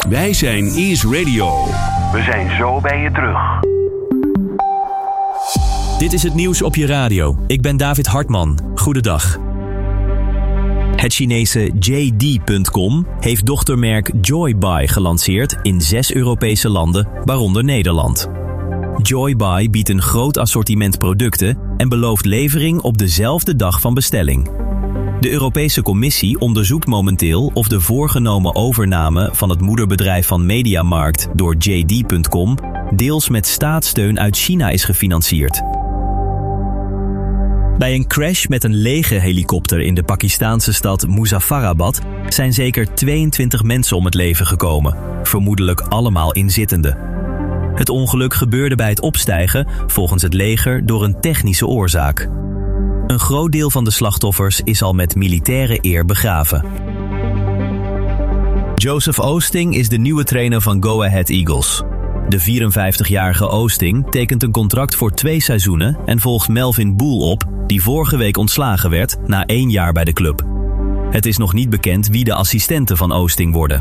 Wij zijn Ease Radio. We zijn zo bij je terug. Dit is het nieuws op je radio. Ik ben David Hartman. Goedendag. Het Chinese JD.com heeft dochtermerk Joybuy gelanceerd in 6 Europese landen, waaronder Nederland. Joybuy biedt een groot assortiment producten en belooft levering op dezelfde dag van bestelling. De Europese Commissie onderzoekt momenteel of de voorgenomen overname van het moederbedrijf van Mediamarkt door JD.com deels met staatssteun uit China is gefinancierd. Bij een crash met een legerhelikopter in de Pakistaanse stad Muzaffarabad zijn zeker 22 mensen om het leven gekomen, vermoedelijk allemaal inzittenden. Het ongeluk gebeurde bij het opstijgen, volgens het leger, door een technische oorzaak. Een groot deel van de slachtoffers is al met militaire eer begraven. Joseph Oosting is de nieuwe trainer van Go Ahead Eagles. De 54-jarige Oosting tekent een contract voor 2 seizoenen en volgt Melvin Boel op, die vorige week ontslagen werd na 1 jaar bij de club. Het is nog niet bekend wie de assistenten van Oosting worden.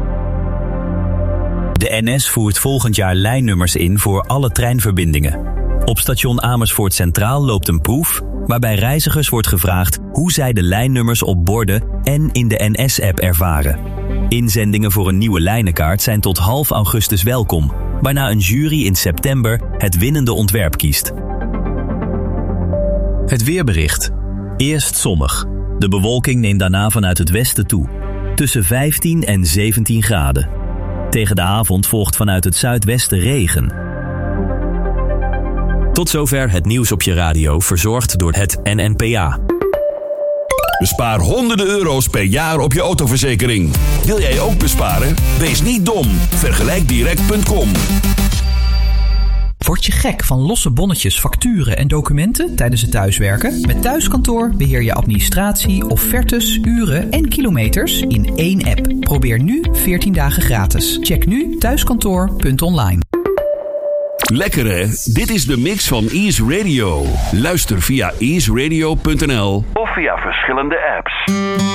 De NS voert volgend jaar lijnnummers in voor alle treinverbindingen. Op station Amersfoort Centraal loopt een proef waarbij reizigers wordt gevraagd hoe zij de lijnnummers op borden en in de NS-app ervaren. Inzendingen voor een nieuwe lijnenkaart zijn tot half augustus welkom, waarna een jury in september het winnende ontwerp kiest. Het weerbericht. Eerst zonnig. De bewolking neemt daarna vanuit het westen toe. Tussen 15 en 17 graden. Tegen de avond volgt vanuit het zuidwesten regen. Tot zover het nieuws op je radio, verzorgd door het NNPA. Bespaar honderden euro's per jaar op je autoverzekering. Wil jij ook besparen? Wees niet dom. Vergelijkdirect.com. Word je gek van losse bonnetjes, facturen en documenten tijdens het thuiswerken? Met Thuiskantoor beheer je administratie, offertes, uren en kilometers in één app. Probeer nu 14 dagen gratis. Check nu thuiskantoor.online. Lekker hè? Dit is de mix van Ease Radio. Luister via easeradio.nl Of via verschillende apps.